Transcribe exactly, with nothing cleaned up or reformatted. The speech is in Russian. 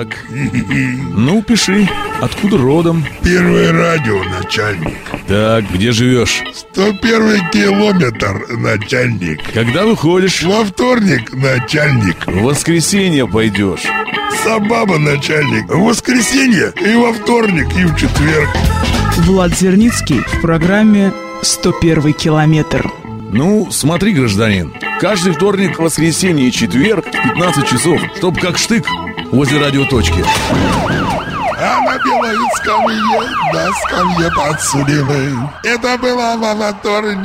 Так. Ну, пиши. Откуда родом? Первое радио, начальник. Так, где живешь? сто первый километр, начальник. Когда выходишь? Во вторник, начальник. В воскресенье пойдешь. Собаба, начальник. В воскресенье и во вторник, и в четверг. Влад Зерницкий в программе «сто первый километр». Ну, смотри, гражданин, каждый вторник, воскресенье и четверг в пятнадцать часов, чтоб как штык возле радиоточки. А на белой скамье, на скамье подсудимый. Это было во вторник.